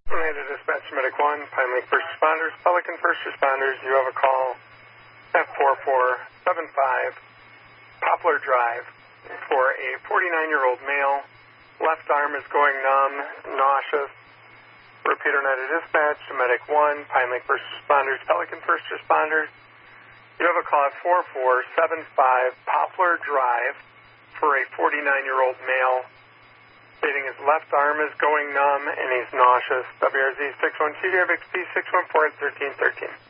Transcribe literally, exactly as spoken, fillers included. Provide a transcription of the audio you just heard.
United Dispatch Medic one, Pine Lake First Responders, Pelican First Responders, you have a call at four four seven five Poplar Drive for a forty-nine-year-old male. Left arm is going numb, nauseous. Repeat, United Dispatch to Medic one, Pine Lake First Responders, Pelican First Responders. You have a call at four four seven five Poplar Drive for a forty-nine-year-old male, stating his left arm is going numb and he's nauseous. W R Z six one two, X P six one four at thirteen thirteen.